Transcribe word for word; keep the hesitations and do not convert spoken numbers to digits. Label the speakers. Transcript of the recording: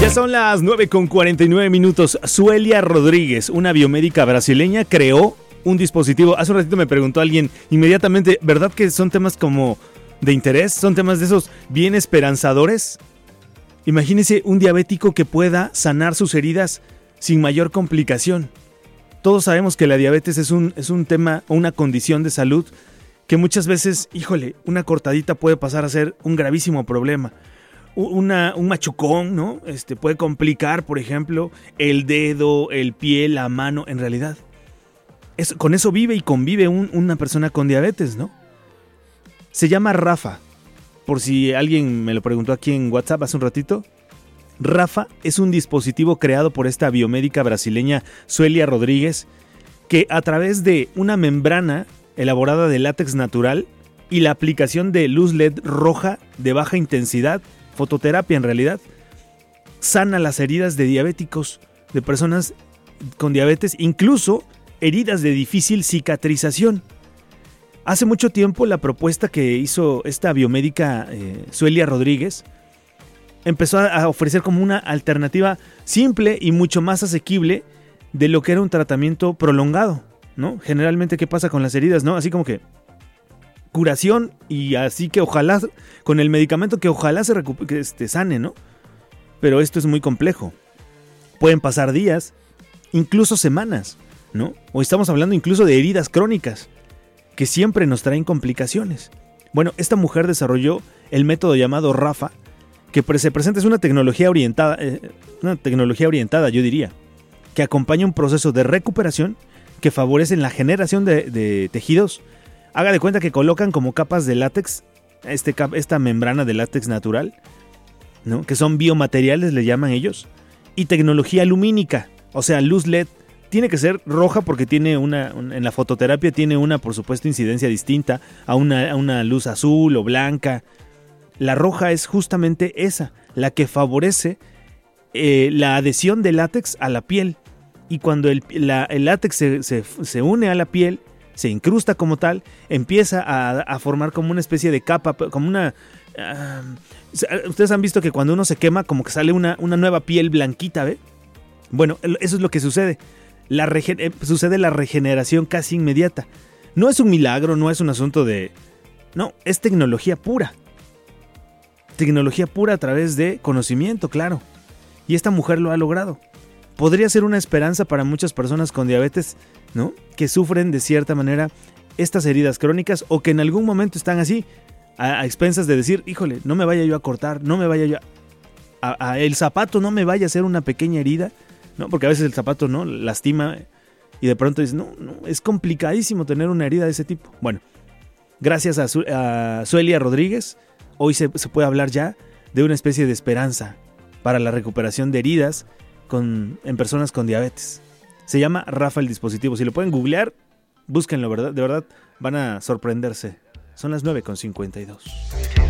Speaker 1: Ya son las nueve con cuarenta y nueve minutos. Suelia Rodríguez, una biomédica brasileña, creó un dispositivo. Hace un ratito me preguntó alguien inmediatamente, ¿verdad que son temas como de interés? ¿Son temas de esos bien esperanzadores? Imagínese un diabético que pueda sanar sus heridas sin mayor complicación. Todos sabemos que la diabetes es un, es un tema o una condición de salud que muchas veces, híjole, una cortadita puede pasar a ser un gravísimo problema. Una, un machucón, ¿no? Este, puede complicar, por ejemplo, el dedo, el pie, la mano. En realidad, es, con eso vive y convive un, una persona con diabetes, ¿no? Se llama Rafa. Por si alguien me lo preguntó aquí en WhatsApp hace un ratito. Rafa es un dispositivo creado por esta biomédica brasileña Suelia Rodríguez, que a través de una membrana elaborada de látex natural y la aplicación de luz L E D roja de baja intensidad, fototerapia en realidad, sana las heridas de diabéticos, de personas con diabetes, incluso heridas de difícil cicatrización. Hace mucho tiempo la propuesta que hizo esta biomédica eh, Suelia Rodríguez empezó a ofrecer como una alternativa simple y mucho más asequible de lo que era un tratamiento prolongado, ¿no? Generalmente, ¿qué pasa con las heridas, no? Así como que curación y así que ojalá, con el medicamento que ojalá se recup- que este, sane, ¿no? Pero esto es muy complejo. Pueden pasar días, incluso semanas, ¿no? O estamos hablando incluso de heridas crónicas que siempre nos traen complicaciones. Bueno, esta mujer desarrolló el método llamado Rafa, que se presenta es una tecnología orientada, eh, una tecnología orientada, yo diría, que acompaña un proceso de recuperación que favorece la generación de, de tejidos. Haga de cuenta que colocan como capas de látex, este, esta membrana de látex natural, ¿no? Que son biomateriales, le llaman ellos, y tecnología lumínica, o sea, luz L E D. Tiene que ser roja porque tiene una, una en la fototerapia tiene una, por supuesto, incidencia distinta a una, a una luz azul o blanca. La roja es justamente esa, la que favorece eh, la adhesión del látex a la piel. Y cuando el, la, el látex se, se, se une a la piel, se incrusta como tal, empieza a, a formar como una especie de capa, como una... Uh, ustedes han visto que cuando uno se quema, como que sale una, una nueva piel blanquita, ¿ve? Bueno, eso es lo que sucede. La rege- sucede la regeneración casi inmediata. No es un milagro, no es un asunto de... No, es tecnología pura. Tecnología pura a través de conocimiento, claro. Y esta mujer lo ha logrado. Podría ser una esperanza para muchas personas con diabetes, ¿no? Que sufren de cierta manera estas heridas crónicas o que en algún momento están así, a, a expensas de decir, híjole, no me vaya yo a cortar, no me vaya yo a, a, a el zapato no me vaya a hacer una pequeña herida, ¿no? Porque a veces el zapato, ¿no? Lastima y de pronto dices, no, no, es complicadísimo tener una herida de ese tipo. Bueno, gracias a, Su, a Suelia Rodríguez, hoy se, se puede hablar ya de una especie de esperanza para la recuperación de heridas con, en personas con diabetes. Se llama Rafa el dispositivo. Si lo pueden googlear, búsquenlo, ¿verdad? De verdad van a sorprenderse. Son las nueve con cincuenta y dos.